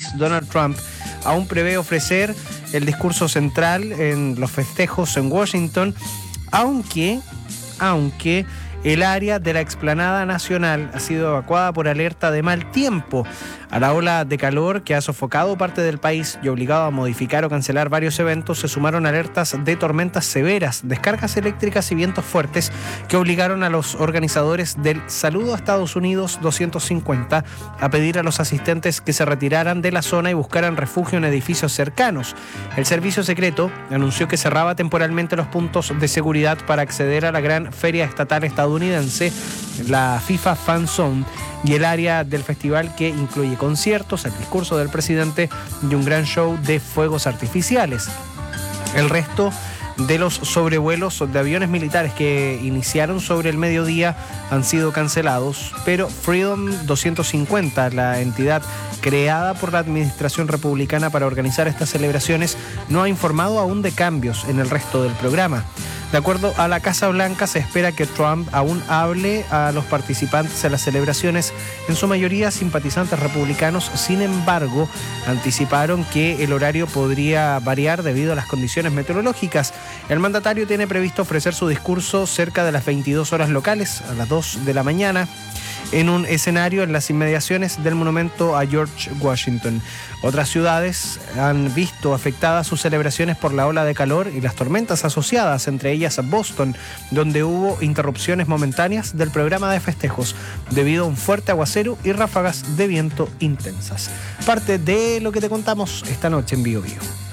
país, Donald Trump, aún prevé ofrecer el discurso central en los festejos en Washington, aunque el área de la explanada nacional ha sido evacuada por alerta de mal tiempo. A la ola de calor que ha sofocado parte del país y obligado a modificar o cancelar varios eventos, se sumaron alertas de tormentas severas, descargas eléctricas y vientos fuertes que obligaron a los organizadores del Saludo a Estados Unidos 250 a pedir a los asistentes que se retiraran de la zona y buscaran refugio en edificios cercanos. El servicio secreto anunció que cerraba temporalmente los puntos de seguridad para acceder a la gran feria estatal estadounidense, la FIFA Fan Zone, y el área del festival, que incluye conciertos, el discurso del presidente y un gran show de fuegos artificiales. El resto de los sobrevuelos de aviones militares que iniciaron sobre el mediodía han sido cancelados, pero Freedom 250, la entidad creada por la administración republicana para organizar estas celebraciones, no ha informado aún de cambios en el resto del programa. De acuerdo a la Casa Blanca, se espera que Trump aún hable a los participantes en las celebraciones, en su mayoría simpatizantes republicanos. Sin embargo, anticiparon que el horario podría variar debido a las condiciones meteorológicas. El mandatario tiene previsto ofrecer su discurso cerca de las 22 horas locales, a las 2 de la mañana, en un escenario en las inmediaciones del monumento a George Washington. Otras ciudades han visto afectadas sus celebraciones por la ola de calor y las tormentas asociadas, entre ellas Boston, donde hubo interrupciones momentáneas del programa de festejos debido a un fuerte aguacero y ráfagas de viento intensas. Parte de lo que te contamos esta noche en Bio Bio.